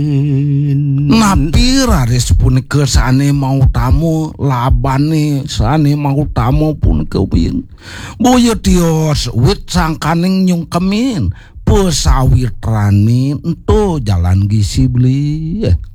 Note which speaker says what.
Speaker 1: Napi raris punika sane mau tamu labane sane mau tamu punika wing boyo dios wit sangkaning nyungkemin pesawitrani ento jalan gisi beli